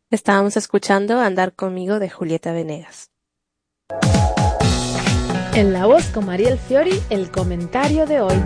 Estábamos escuchando Andar conmigo de Julieta Venegas. En La Voz con Mariel Fiori, el comentario de hoy.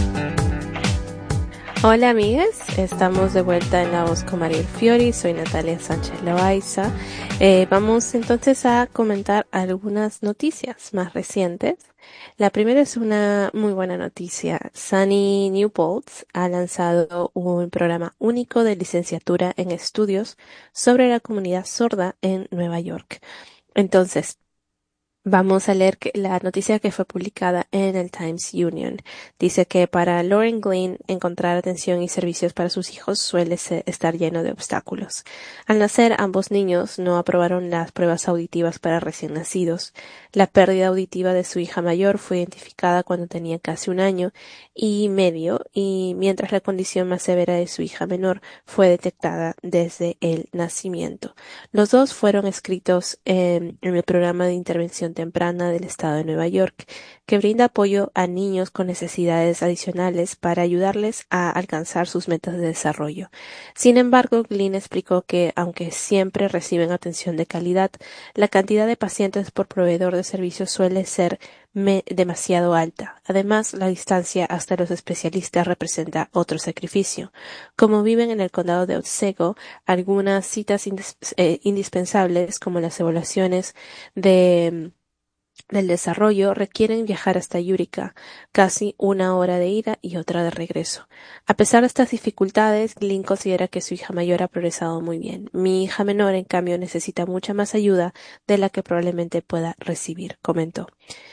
Hola amigas, estamos de vuelta en La Voz con Mariel Fiori, soy Natalia Sánchez Loaiza. Vamos entonces a comentar algunas noticias más recientes. La primera es una muy buena noticia. SUNY New Paltz ha lanzado un programa único de licenciatura en estudios sobre la comunidad sorda en Nueva York. Entonces, vamos a leer la noticia que fue publicada en el Times Union. Dice que para Lauren Glynn encontrar atención y servicios para sus hijos suele estar lleno de obstáculos. Al nacer, ambos niños no aprobaron las pruebas auditivas para recién nacidos. La pérdida auditiva de su hija mayor fue identificada cuando tenía casi 1 año y medio, y mientras la condición más severa de su hija menor fue detectada desde el nacimiento. Los dos fueron escritos en el programa de intervención temprana del estado de Nueva York, que brinda apoyo a niños con necesidades adicionales para ayudarles a alcanzar sus metas de desarrollo. Sin embargo, Glynn explicó que, aunque siempre reciben atención de calidad, la cantidad de pacientes por proveedor de servicios suele ser demasiado alta. Además, la distancia hasta los especialistas representa otro sacrificio. Como viven en el condado de Otsego, algunas citas indispensables, como las evaluaciones del desarrollo, requieren viajar hasta Utica, casi 1 hora de ida y otra de regreso. A pesar de estas dificultades, Glynn considera que su hija mayor ha progresado muy bien. Mi hija menor, en cambio, necesita mucha más ayuda de la que probablemente pueda recibir, comentó.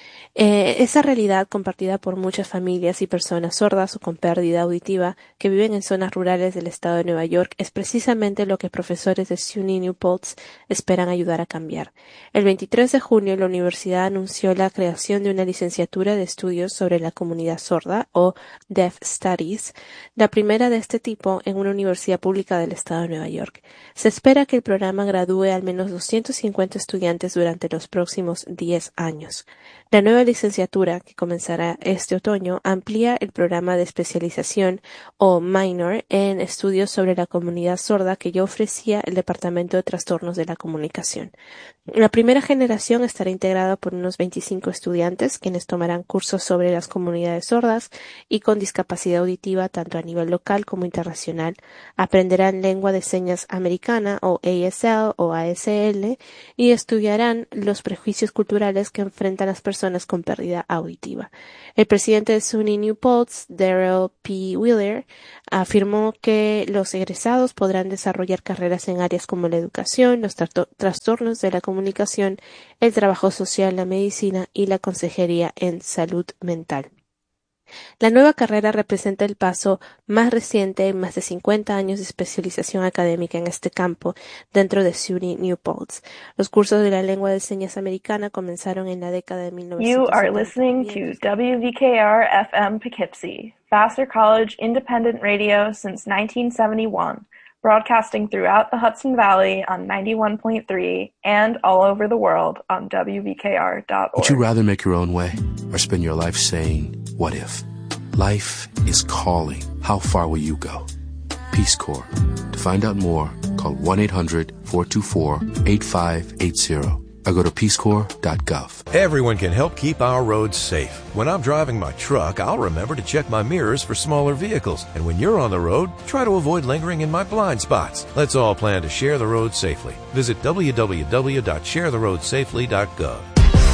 Esa realidad compartida por muchas familias y personas sordas o con pérdida auditiva que viven en zonas rurales del estado de Nueva York es precisamente lo que profesores de SUNY New Paltz esperan ayudar a cambiar. El 23 de junio, la universidad anunció la creación de una licenciatura de estudios sobre la comunidad sorda, o Deaf Studies, la primera de este tipo en una universidad pública del estado de Nueva York. Se espera que el programa gradúe al menos 250 estudiantes durante los próximos 10 años. La nueva licenciatura, que comenzará este otoño, amplía el programa de especialización o minor en estudios sobre la comunidad sorda que ya ofrecía el Departamento de Trastornos de la Comunicación. La primera generación estará integrada por unos 25 estudiantes, quienes tomarán cursos sobre las comunidades sordas y con discapacidad auditiva tanto a nivel local como internacional. Aprenderán lengua de señas americana o ASL o ASL y estudiarán los prejuicios culturales que enfrentan las personas con pérdida auditiva. El presidente de SUNY New Paltz, Darrell P. Wheeler, afirmó que los egresados podrán desarrollar carreras en áreas como la educación, los trastornos de la comunicación, el trabajo social, la medicina y la consejería en salud mental. La nueva carrera representa el paso más reciente en más de 50 años de especialización académica en este campo dentro de SUNY New Paltz. Los cursos de la lengua de señas americana comenzaron en la década de 1970. You are listening to WVKR-FM Poughkeepsie, Vassar College independent radio since 1971, broadcasting throughout the Hudson Valley on 91.3 and all over the world on WVKR.org. Would you rather make your own way or spend your life saying, what if? Life is calling. How far will you go? Peace Corps. To find out more, call 1-800-424-8580 or go to peacecorps.gov. Everyone can help keep our roads safe. When I'm driving my truck, I'll remember to check my mirrors for smaller vehicles. And when you're on the road, try to avoid lingering in my blind spots. Let's all plan to share the road safely. Visit www.sharetheroadsafely.gov.